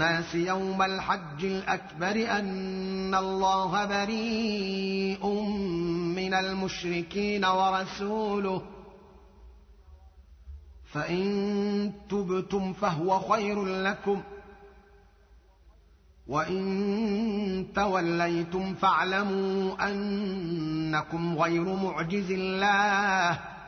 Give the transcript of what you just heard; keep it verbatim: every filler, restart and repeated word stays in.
الناس يوم الحج الأكبر أن الله بريء من المشركين ورسوله فإن تبتم فهو خير لكم وإن توليتم فاعلموا أنكم غير معجز الله